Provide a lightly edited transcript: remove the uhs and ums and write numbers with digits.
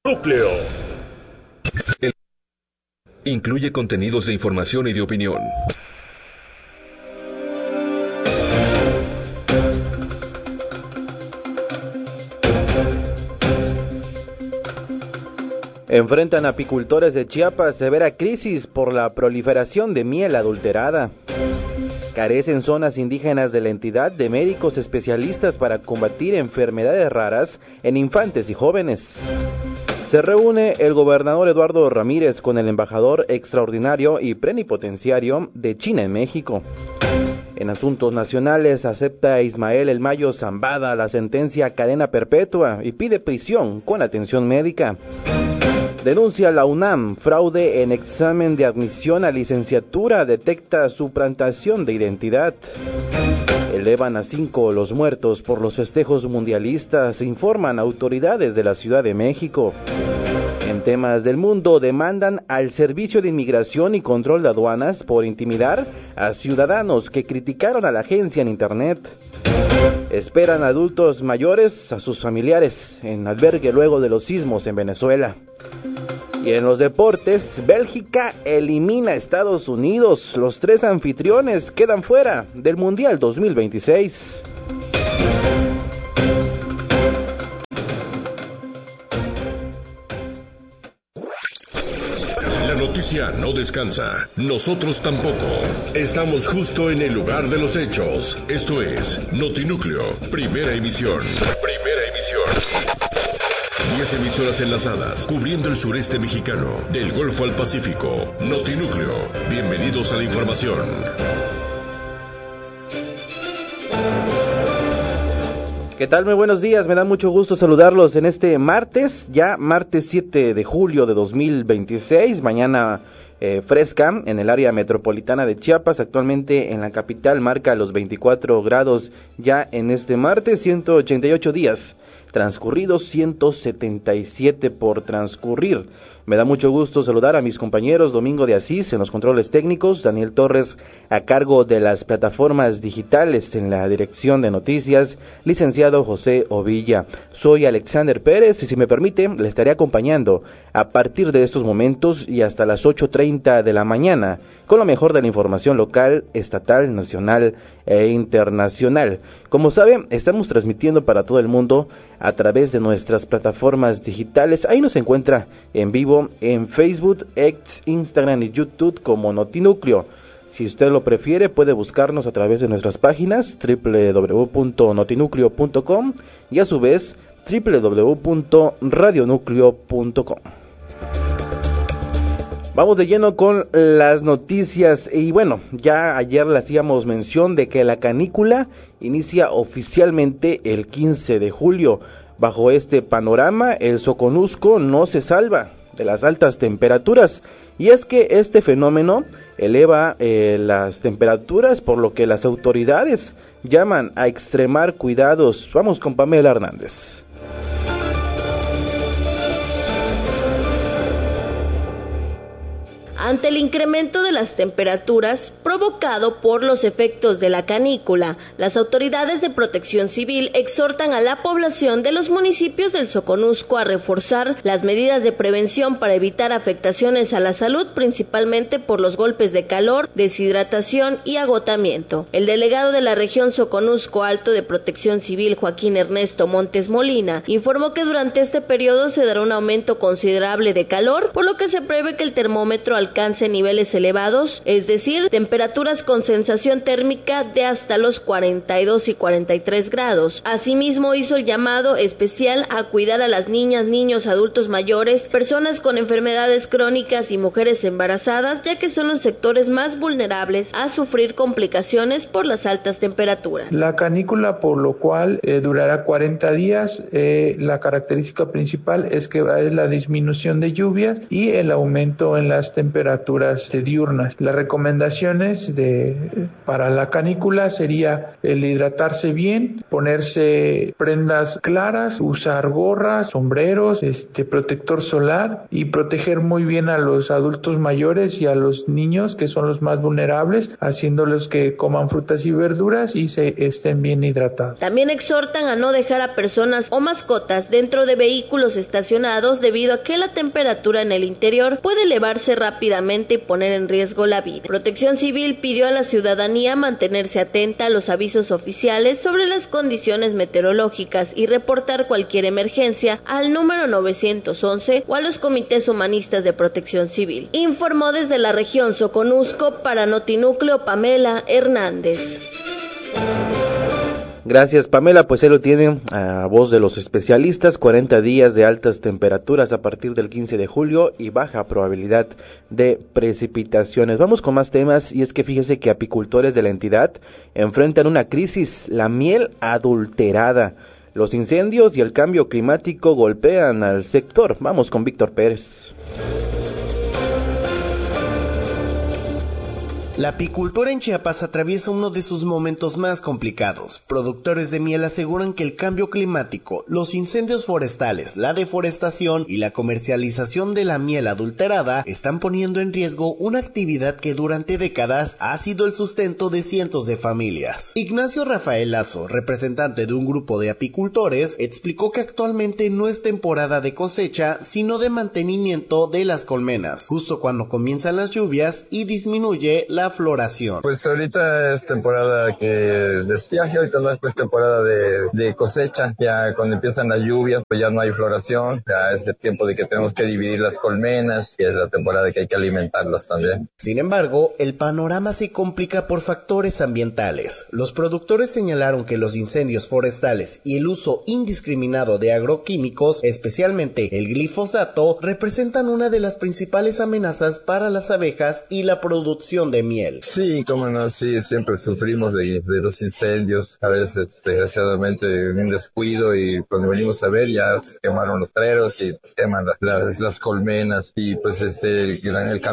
Núcleo. Incluye contenidos de información y de opinión. Enfrentan apicultores de Chiapas severa crisis por la proliferación de miel adulterada. Carecen zonas indígenas de la entidad de médicos especialistas para combatir enfermedades raras en infantes y jóvenes. Se reúne el gobernador Eduardo Ramírez con el embajador extraordinario y plenipotenciario de China en México. En asuntos nacionales, acepta Ismael El Mayo Zambada la sentencia cadena perpetua y pide prisión con atención médica. Denuncia la UNAM fraude en examen de admisión a licenciatura, detecta suplantación de identidad. Elevan a 5 los muertos por los festejos mundialistas, informan autoridades de la Ciudad de México. En temas del mundo, demandan al Servicio de Inmigración y Control de Aduanas por intimidar a ciudadanos que criticaron a la agencia en Internet. Esperan adultos mayores a sus familiares en albergue luego de los sismos en Venezuela. Y en los deportes, Bélgica elimina a Estados Unidos. Los 3 anfitriones quedan fuera del Mundial 2026. La noticia no descansa. Nosotros tampoco. Estamos justo en el lugar de los hechos. Esto es Notinúcleo, primera emisión. 10 emisoras enlazadas, cubriendo el sureste mexicano, del Golfo al Pacífico. Notinúcleo, bienvenidos a la información. ¿Qué tal? Muy buenos días, me da mucho gusto saludarlos en este martes, ya martes 7 de julio de 2026, mañana fresca en el área metropolitana de Chiapas. Actualmente en la capital marca los 24 grados ya en este martes, 188 días transcurridos, 177 por transcurrir. Me da mucho gusto saludar a mis compañeros Domingo de Asís en los controles técnicos, Daniel Torres a cargo de las plataformas digitales en la dirección de noticias, licenciado José Ovilla. Soy Alexander Pérez y si me permite le estaré acompañando a partir de estos momentos y hasta las 8:30 de la mañana con lo mejor de la información local, estatal, nacional e internacional. Como saben, estamos transmitiendo para todo el mundo a través de nuestras plataformas digitales. Ahí nos encuentra en vivo en Facebook, X, Instagram y YouTube como Notinúcleo. Si usted lo prefiere, puede buscarnos a través de nuestras páginas www.notinucleo.com y a su vez www.radionucleo.com. Vamos de lleno con las noticias y bueno, ya ayer le hacíamos mención de que la canícula inicia oficialmente el 15 de julio. Bajo este panorama, el Soconusco no se salva de las altas temperaturas y es que este fenómeno eleva las temperaturas, por lo que las autoridades llaman a extremar cuidados. Vamos con Pamela Hernández. Ante el incremento de las temperaturas provocado por los efectos de la canícula, las autoridades de Protección Civil exhortan a la población de los municipios del Soconusco a reforzar las medidas de prevención para evitar afectaciones a la salud, principalmente por los golpes de calor, deshidratación y agotamiento. El delegado de la región Soconusco Alto de Protección Civil, Joaquín Ernesto Montes Molina, informó que durante este periodo se dará un aumento considerable de calor, por lo que se prevé que el termómetro alcance niveles elevados, es decir, temperaturas con sensación térmica de hasta los 42 y 43 grados. Asimismo, hizo el llamado especial a cuidar a las niñas, niños, adultos mayores, personas con enfermedades crónicas y mujeres embarazadas, ya que son los sectores más vulnerables a sufrir complicaciones por las altas temperaturas. La canícula, por lo cual durará 40 días, la característica principal es que es la disminución de lluvias y el aumento en las temperaturas temperaturas diurnas. Las recomendaciones para la canícula sería el hidratarse bien, ponerse prendas claras, usar gorras, sombreros, protector solar y proteger muy bien a los adultos mayores y a los niños, que son los más vulnerables, haciéndolos que coman frutas y verduras y estén bien hidratados. También exhortan a no dejar a personas o mascotas dentro de vehículos estacionados debido a que la temperatura en el interior puede elevarse rápidamente y poner en riesgo la vida. Protección Civil pidió a la ciudadanía mantenerse atenta a los avisos oficiales sobre las condiciones meteorológicas y reportar cualquier emergencia al número 911 o a los comités humanistas de Protección Civil. Informó desde la región Soconusco para Notinúcleo Pamela Hernández. Gracias, Pamela, pues ahí lo tienen a voz de los especialistas, 40 días de altas temperaturas a partir del 15 de julio y baja probabilidad de precipitaciones. Vamos con más temas, y es que fíjese que apicultores de la entidad enfrentan una crisis, la miel adulterada. Los incendios y el cambio climático golpean al sector. Vamos con Víctor Pérez. La apicultura en Chiapas atraviesa uno de sus momentos más complicados. Productores de miel aseguran que el cambio climático, los incendios forestales, la deforestación y la comercialización de la miel adulterada están poniendo en riesgo una actividad que durante décadas ha sido el sustento de cientos de familias. Ignacio Rafael Lazo, representante de un grupo de apicultores, explicó que actualmente no es temporada de cosecha, sino de mantenimiento de las colmenas, justo cuando comienzan las lluvias y disminuye la floración. Pues ahorita es temporada de estiaje, ahorita no es temporada de cosecha. Ya cuando empiezan las lluvias, pues ya no hay floración, ya es el tiempo de que tenemos que dividir las colmenas, y es la temporada que hay que alimentarlas también. Sin embargo, el panorama se complica por factores ambientales. Los productores señalaron que los incendios forestales y el uso indiscriminado de agroquímicos, especialmente el glifosato, representan una de las principales amenazas para las abejas y la producción de miel. Sí, cómo no, sí, siempre sufrimos de los incendios, a veces desgraciadamente un descuido, y cuando venimos a ver ya se quemaron los treros y queman las colmenas, y pues el cambio